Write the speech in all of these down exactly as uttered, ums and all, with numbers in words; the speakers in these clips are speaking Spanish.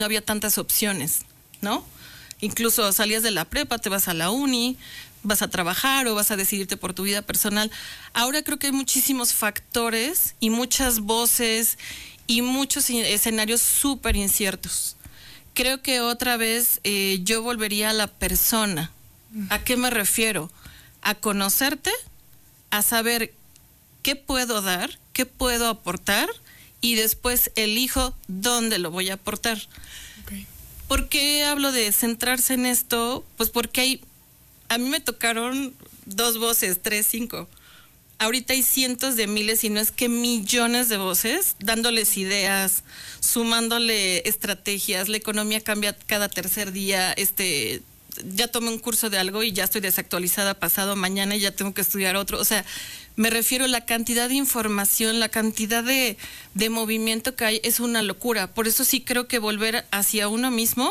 no había tantas opciones, ¿no? Incluso salías de la prepa, te vas a la uni, vas a trabajar o vas a decidirte por tu vida personal. Ahora creo que hay muchísimos factores y muchas voces y muchos escenarios súper inciertos. Creo que otra vez eh, yo volvería a la persona. ¿A qué me refiero? A conocerte, a saber qué puedo dar, qué puedo aportar y después elijo dónde lo voy a aportar. Okay. ¿Por qué hablo de centrarse en esto? Pues porque hay, a mí me tocaron dos voces, tres, cinco. Ahorita hay cientos de miles, y no es que millones de voces, dándoles ideas, sumándole estrategias. La economía cambia cada tercer día. Este, ya tomé un curso de algo y ya estoy desactualizada pasado mañana y ya tengo que estudiar otro. O sea, me refiero a la cantidad de información, la cantidad de, de movimiento que hay, es una locura. Por eso sí creo que volver hacia uno mismo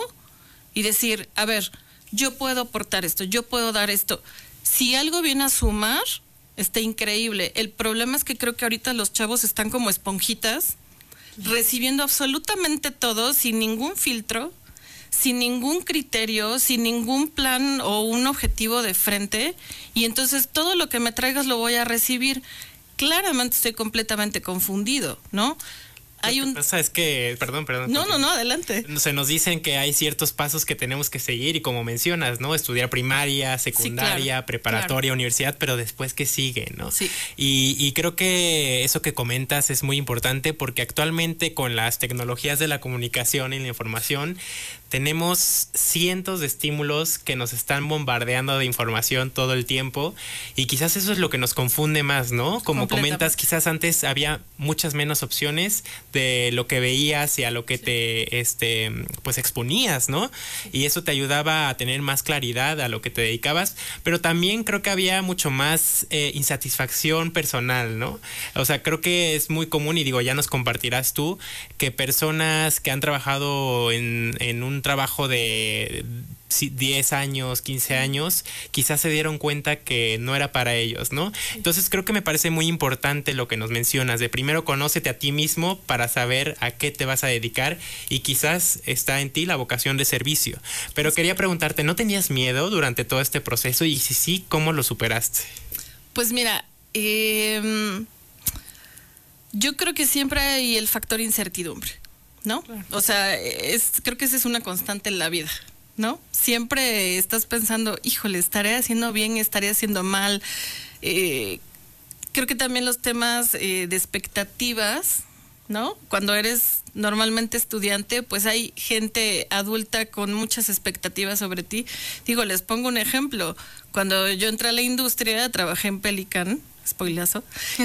y decir, a ver, yo puedo aportar esto, yo puedo dar esto. Si algo viene a sumar, está increíble. El problema es que creo que ahorita los chavos están como esponjitas, recibiendo absolutamente todo sin ningún filtro, sin ningún criterio, sin ningún plan o un objetivo de frente, y entonces todo lo que me traigas lo voy a recibir. Claramente estoy completamente confundido, ¿no? Hay un... Lo que pasa es que, perdón, perdón. No, no, no, adelante. Se nos dicen que hay ciertos pasos que tenemos que seguir y como mencionas, ¿no? Estudiar primaria, secundaria, sí, claro, preparatoria, claro, universidad, pero después ¿qué sigue, no? Sí. Y, y creo que eso que comentas es muy importante porque actualmente con las tecnologías de la comunicación y la información tenemos cientos de estímulos que nos están bombardeando de información todo el tiempo y quizás eso es lo que nos confunde más, ¿no? Como comentas, quizás antes había muchas menos opciones de lo que veías y a lo que sí. te este pues exponías, ¿no? Y eso te ayudaba a tener más claridad a lo que te dedicabas, pero también creo que había mucho más eh, insatisfacción personal, ¿no? O sea, creo que es muy común y digo, ya nos compartirás tú, que personas que han trabajado en, en un trabajo de diez años, quince años, quizás se dieron cuenta que no era para ellos, ¿no? Entonces creo que me parece muy importante lo que nos mencionas, de primero conócete a ti mismo para saber a qué te vas a dedicar y quizás está en ti la vocación de servicio. Pero quería preguntarte, ¿no tenías miedo durante todo este proceso? Y si sí, ¿cómo lo superaste? Pues mira, eh, yo creo que siempre hay el factor incertidumbre, ¿no? Claro. O sea, es, creo que esa es una constante en la vida, ¿no? Siempre estás pensando, híjole, estaré haciendo bien, estaré haciendo mal. Eh, creo que también los temas eh, de expectativas, ¿no? Cuando eres normalmente estudiante, pues hay gente adulta con muchas expectativas sobre ti. Digo, les pongo un ejemplo. Cuando yo entré a la industria, trabajé en Pelican, spoilazo,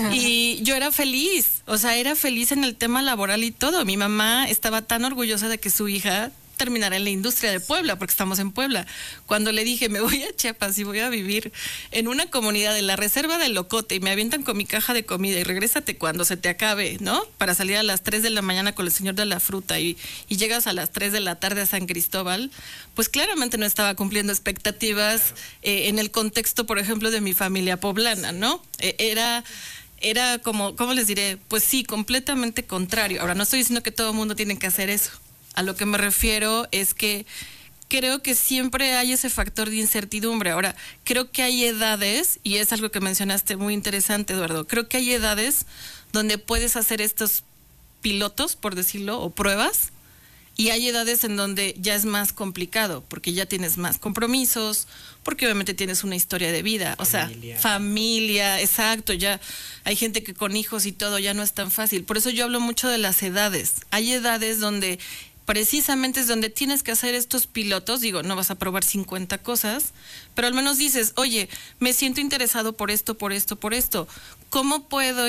y yo era feliz, o sea, era feliz en el tema laboral y todo. Mi mamá estaba tan orgullosa de que su hija terminará en la industria de Puebla, porque estamos en Puebla. Cuando le dije, me voy a Chiapas y voy a vivir en una comunidad de la reserva del Locote y me avientan con mi caja de comida y regrésate cuando se te acabe, ¿no? Para salir a las tres de la mañana con el señor de la fruta y, y llegas a las tres de la tarde a San Cristóbal, pues claramente no estaba cumpliendo expectativas eh, en el contexto, por ejemplo, de mi familia poblana, ¿no? Eh, era... Era como, ¿cómo les diré? Pues sí, completamente contrario. Ahora, no estoy diciendo que todo el mundo tiene que hacer eso. A lo que me refiero es que creo que siempre hay ese factor de incertidumbre. Ahora, creo que hay edades, y es algo que mencionaste muy interesante, Eduardo, creo que hay edades donde puedes hacer estos pilotos, por decirlo, o pruebas, y hay edades en donde ya es más complicado, porque ya tienes más compromisos, porque obviamente tienes una historia de vida, familia. o sea, familia, exacto, ya hay gente que con hijos y todo ya no es tan fácil. Por eso yo hablo mucho de las edades. Hay edades donde precisamente es donde tienes que hacer estos pilotos. Digo, no vas a probar cincuenta cosas, pero al menos dices, oye, me siento interesado por esto, por esto, por esto. ¿Cómo puedo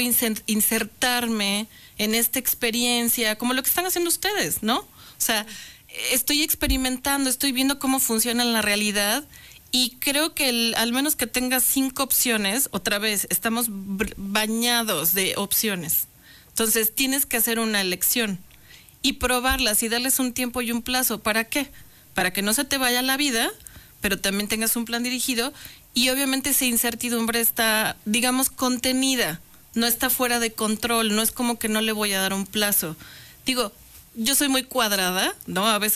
insertarme en esta experiencia? Como lo que están haciendo ustedes, ¿no? O sea, estoy experimentando, estoy viendo cómo funciona en la realidad y creo que el, al menos que tengas cinco opciones, otra vez, estamos bañados de opciones. Entonces, tienes que hacer una elección y probarlas y darles un tiempo y un plazo. ¿Para qué? Para que no se te vaya la vida, pero también tengas un plan dirigido y obviamente esa incertidumbre está, digamos, contenida, no está fuera de control, no es como que no le voy a dar un plazo. Digo, yo soy muy cuadrada, ¿no? A veces